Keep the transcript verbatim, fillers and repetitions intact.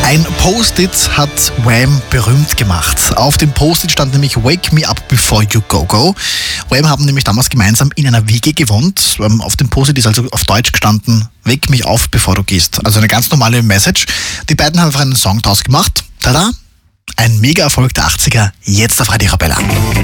Ein Post-it hat Wham berühmt gemacht. Auf dem Post-it stand nämlich Wake me up before you go go. Wham haben nämlich damals gemeinsam in einer W G gewohnt. Auf dem Post-it ist also auf Deutsch gestanden, Wake mich auf, bevor du gehst. Also eine ganz normale Message. Die beiden haben einfach einen Song draus gemacht. Tada! Ein Mega-Erfolg der achtziger, jetzt auf Radio Arabella.